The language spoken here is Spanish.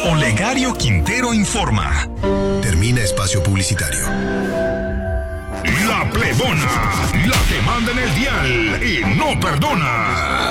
Olegario Quintero informa. Termina espacio publicitario. La Plebona, la que manda en el dial y no perdona.